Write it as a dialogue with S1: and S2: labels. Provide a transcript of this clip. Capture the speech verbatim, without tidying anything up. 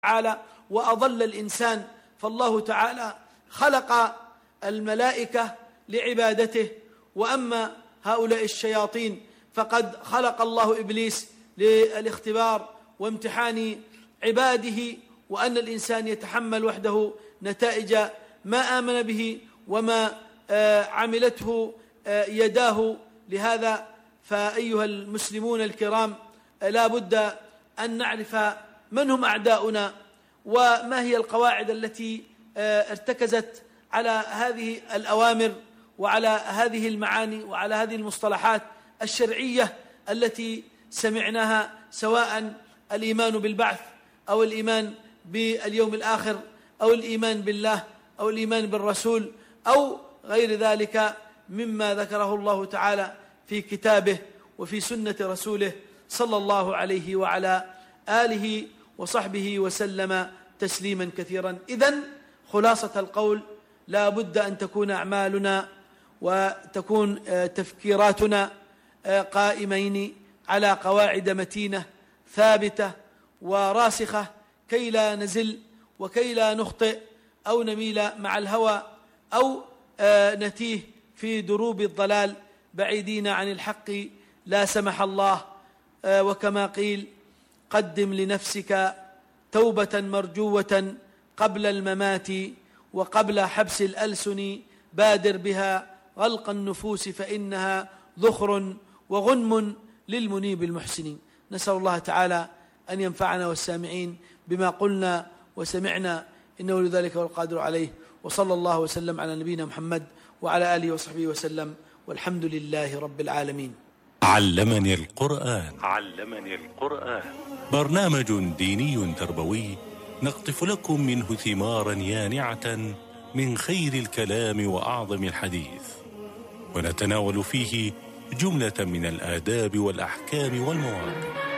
S1: تعالى وأضل الإنسان. فالله تعالى خلق الملائكة لعبادته، وأما هؤلاء الشياطين فقد خلق الله إبليس للاختبار وامتحان عباده، وأن الإنسان يتحمل وحده نتائج ما آمن به وما عملته يداه. لهذا فأيها المسلمون الكرام، لا بد أن نعرف من هم أعداؤنا، وما هي القواعد التي ارتكزت على هذه الأوامر وعلى هذه المعاني وعلى هذه المصطلحات الشرعية التي سمعناها، سواء الإيمان بالبعث أو الإيمان باليوم الآخر أو الإيمان بالله أو الإيمان بالرسول أو غير ذلك مما ذكره الله تعالى في كتابه وفي سنة رسوله صلى الله عليه وعلى آله وصحبه وسلم تسليما كثيرا. إذن خلاصة القول، لا بد أن تكون أعمالنا وتكون تفكيراتنا قائمين على قواعد متينة ثابتة وراسخة، كي لا نزل وكي لا نخطئ أو نميل مع الهوى أو نتيه في دروب الضلال بعيدين عن الحق لا سمح الله. وكما قيل: قدم لنفسك توبة مرجوة قبل الممات، وقبل حبس الألسن بادر بها غلق النفوس، فإنها ذخر وغنم للمنيب المحسنين. نسأل الله تعالى أن ينفعنا والسامعين بما قلنا وسمعنا، إنه لذلك والقادر عليه. وصلى الله وسلم على نبينا محمد وعلى آله وصحبه وسلم، والحمد لله رب العالمين.
S2: علمني القرآن.
S3: علمني القرآن
S2: برنامج ديني تربوي نقطف لكم منه ثمارا يانعة من خير الكلام وأعظم الحديث، ونتناول فيه جملة من الآداب والأحكام والمواقف.